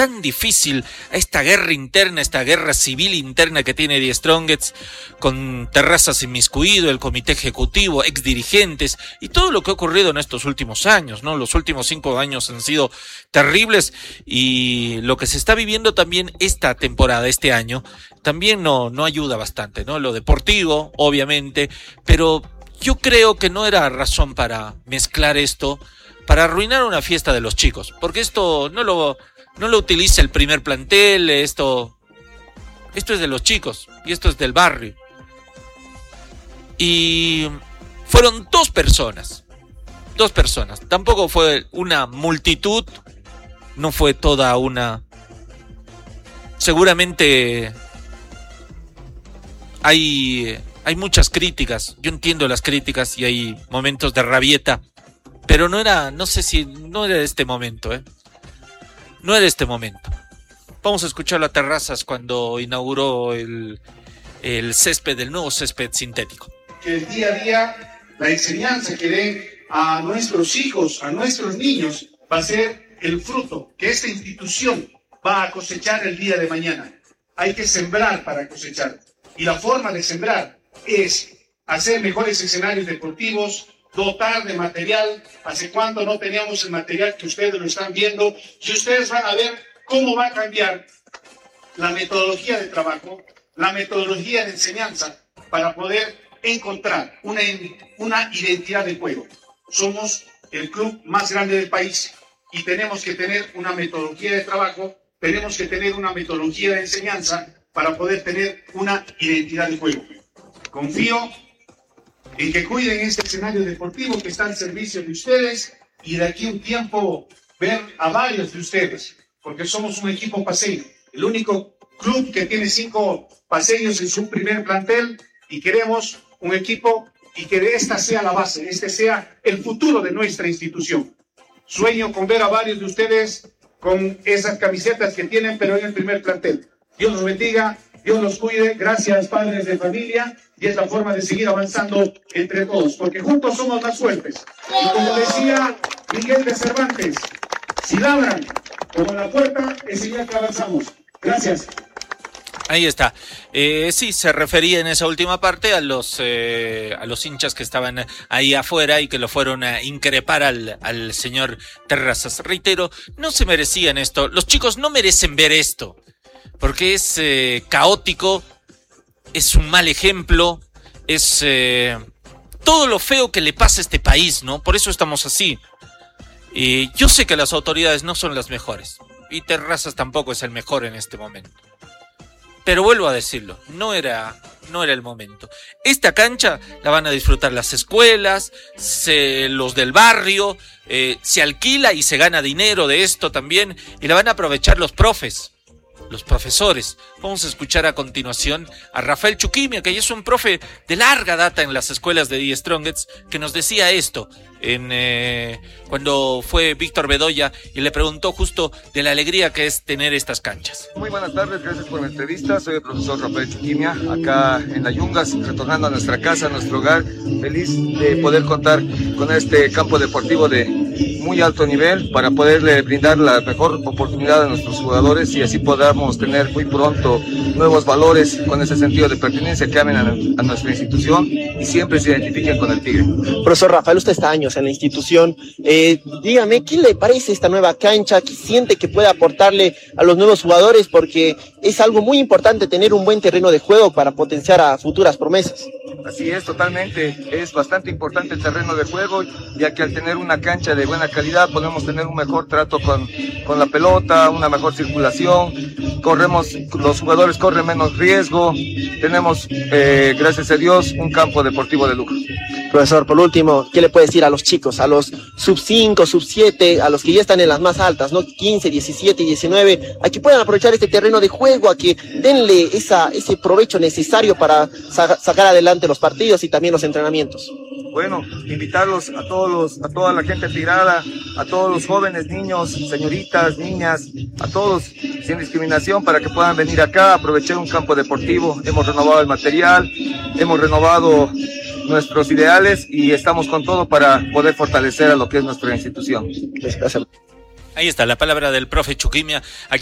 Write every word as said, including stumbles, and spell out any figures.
tan difícil a esta guerra interna, esta guerra civil interna que tiene Die Strongets, con Terrazas inmiscuido, el comité ejecutivo, ex dirigentes y todo lo que ha ocurrido en estos últimos años, ¿no? Los últimos cinco años han sido terribles y lo que se está viviendo también esta temporada, este año, también no, no ayuda bastante, ¿no? Lo deportivo, obviamente, pero yo creo que no era razón para mezclar esto, para arruinar una fiesta de los chicos, porque esto no lo, no lo utiliza el primer plantel, esto, esto es de los chicos y esto es del barrio. Y fueron dos personas, dos personas, tampoco fue una multitud, no fue toda una... Seguramente hay, hay muchas críticas, yo entiendo las críticas y hay momentos de rabieta, pero no era, no sé si, no era este momento, ¿eh? No era este momento. Vamos a escuchar a Terrazas cuando inauguró el, el césped, el nuevo césped sintético. Que el día a día, la enseñanza que den a nuestros hijos, a nuestros niños, va a ser el fruto que esta institución va a cosechar el día de mañana. Hay que sembrar para cosechar. Y la forma de sembrar es hacer mejores escenarios deportivos, dotar de material. Hace cuánto no teníamos el material que ustedes lo están viendo, y ustedes van a ver cómo va a cambiar la metodología de trabajo, la metodología de enseñanza, para poder encontrar una, una identidad de juego. Somos el club más grande del país y tenemos que tener una metodología de trabajo, tenemos que tener una metodología de enseñanza para poder tener una identidad de juego. Confío en que cuiden este escenario deportivo que está al servicio de ustedes y de aquí a un tiempo ver a varios de ustedes, porque somos un equipo paceño, el único club que tiene cinco paceños en su primer plantel, y queremos un equipo y que de esta sea la base, este sea el futuro de nuestra institución. Sueño con ver a varios de ustedes con esas camisetas que tienen, pero en el primer plantel. Dios los bendiga, Dios los cuide, gracias padres de familia, y es la forma de seguir avanzando entre todos, porque juntos somos más fuertes. Y como decía Miguel de Cervantes, si ladran como la puerta, es señal que avanzamos. Gracias. Ahí está. Eh, sí, se refería en esa última parte a los eh, a los hinchas que estaban ahí afuera y que lo fueron a increpar al, al señor Terrazas. Reitero, no se merecían esto. Los chicos no merecen ver esto, porque es eh, caótico, es un mal ejemplo, es eh, todo lo feo que le pasa a este país, ¿no? Por eso estamos así. Eh, yo sé que las autoridades no son las mejores, y Terrazas tampoco es el mejor en este momento. Pero vuelvo a decirlo, no era, no era el momento. Esta cancha la van a disfrutar las escuelas, se, los del barrio, eh, se alquila y se gana dinero de esto también, y la van a aprovechar los profes, los profesores. Vamos a escuchar a continuación a Rafael Chuquimia, que ya es un profe de larga data en las escuelas de Die Strongets, que nos decía esto en eh, cuando fue Víctor Bedoya y le preguntó justo de la alegría que es tener estas canchas. Muy buenas tardes, gracias por la entrevista. Soy el profesor Rafael Chuquimia, acá en La Yungas, retornando a nuestra casa, a nuestro hogar. Feliz de poder contar con este campo deportivo de muy alto nivel para poderle brindar la mejor oportunidad a nuestros jugadores y así podamos tener muy pronto nuevos valores con ese sentido de pertenencia que amen a, a nuestra institución y siempre se identifiquen con el Tigre. Profesor Rafael, usted está años en la institución. Eh, dígame, ¿qué le parece esta nueva cancha? ¿Qué siente que puede aportarle a los nuevos jugadores? Porque es algo muy importante tener un buen terreno de juego para potenciar a futuras promesas. Así es, totalmente. Es bastante importante el terreno de juego, ya que al tener una cancha de buena calidad podemos tener un mejor trato con, con la pelota, una mejor circulación, corremos, los jugadores corren menos riesgo, tenemos, eh, gracias a Dios, un campo deportivo de lujo. Profesor, por último, ¿qué le puede decir a los chicos, a los sub cinco, sub siete, a los que ya están en las más altas, ¿no? quince, diecisiete, diecinueve, a que puedan aprovechar este terreno de juego, a que denle esa, ese provecho necesario para sa- sacar adelante los partidos y también los entrenamientos? Bueno, invitarlos a todos los, a toda la gente tirada, a todos los jóvenes, niños, señoritas, niñas, a todos, sin discriminación, para que puedan venir acá, aprovechar un campo deportivo. Hemos renovado el material, hemos renovado nuestros ideales y estamos con todo para poder fortalecer a lo que es nuestra institución. Gracias. Ahí está la palabra del profe Chuquimia.